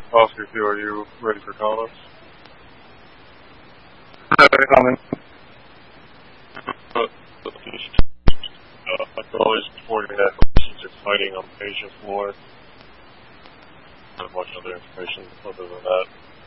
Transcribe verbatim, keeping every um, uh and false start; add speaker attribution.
Speaker 1: Oscar two, are you ready for comments?
Speaker 2: Comments.
Speaker 1: Uh, like always, before you have questions, you're fighting on patient floor. Not much other information other than that.